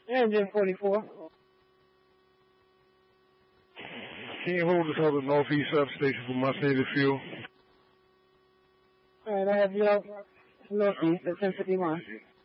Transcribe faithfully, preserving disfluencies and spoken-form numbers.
Engine forty-four. Can you hold us out at Northeast Substation for much needed fuel? Alright, I have you out northeast at ten fifty-one.